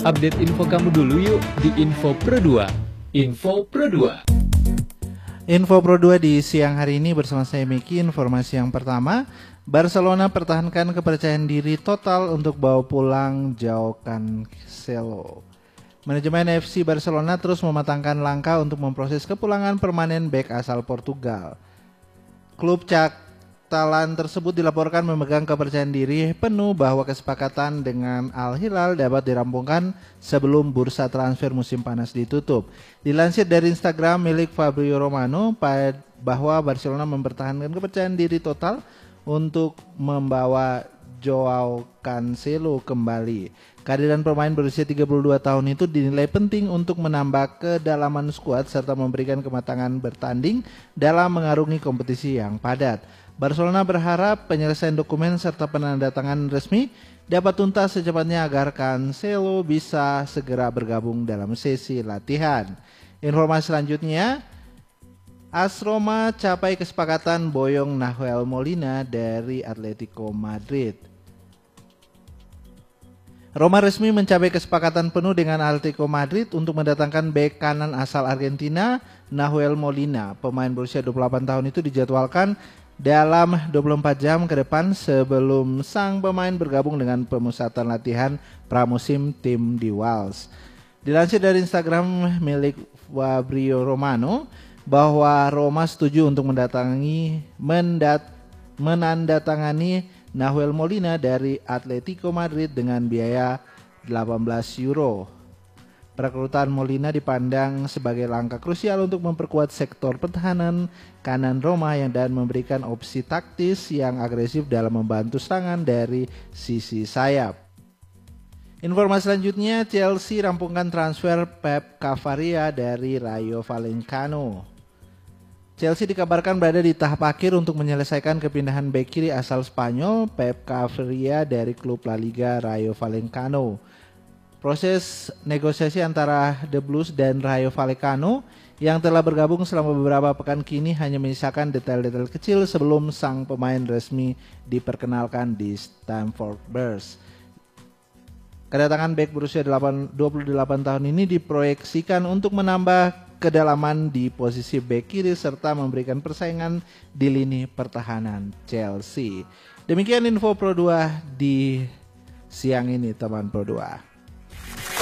Update info kamu dulu yuk di Info Pro 2. Info Pro 2. Info Pro 2 di siang hari ini bersama saya Miki. Informasi yang pertama, Barcelona pertahankan kepercayaan diri total untuk bawa pulang Joao Cancelo. Manajemen FC Barcelona terus mematangkan langkah untuk memproses kepulangan permanen bek asal Portugal. Klub Catalan tersebut dilaporkan memegang kepercayaan diri penuh bahwa kesepakatan dengan Al Hilal dapat dirampungkan sebelum bursa transfer musim panas ditutup. Dilansir dari Instagram milik Fabrizio Romano bahwa Barcelona mempertahankan kepercayaan diri total untuk membawa Joao Cancelo kembali. Kehadiran pemain berusia 32 tahun itu dinilai penting untuk menambah kedalaman skuad serta memberikan kematangan bertanding dalam mengarungi kompetisi yang padat. Barcelona berharap penyelesaian dokumen serta penandatanganan resmi dapat tuntas secepatnya agar Cancelo bisa segera bergabung dalam sesi latihan. Informasi selanjutnya, AS Roma capai kesepakatan boyong Nahuel Molina dari Atletico Madrid. Roma resmi mencapai kesepakatan penuh dengan Atletico Madrid untuk mendatangkan bek kanan asal Argentina, Nahuel Molina. Pemain berusia 28 tahun itu dijadwalkan dalam 24 jam ke depan sebelum sang pemain bergabung dengan pemusatan latihan pramusim tim di Wales. Dilansir dari Instagram milik Fabrizio Romano bahwa Roma setuju untuk menandatangani Nahuel Molina dari Atletico Madrid dengan biaya 18 euro. Perekrutan Molina dipandang sebagai langkah krusial untuk memperkuat sektor pertahanan kanan Roma dan memberikan opsi taktis yang agresif dalam membantu serangan dari sisi sayap. Informasi selanjutnya, Chelsea rampungkan transfer Pep Cavaria dari Rayo Vallecano. Chelsea dikabarkan berada di tahap akhir untuk menyelesaikan kepindahan bek kiri asal Spanyol Pep Cavaria dari klub La Liga Rayo Vallecano. Proses negosiasi antara The Blues dan Rayo Vallecano yang telah bergabung selama beberapa pekan kini hanya menyisakan detail-detail kecil sebelum sang pemain resmi diperkenalkan di Stamford Bridge. Kedatangan bek berusia 28 tahun ini diproyeksikan untuk menambah kedalaman di posisi bek kiri serta memberikan persaingan di lini pertahanan Chelsea. Demikian info Pro 2 di siang ini teman Pro 2.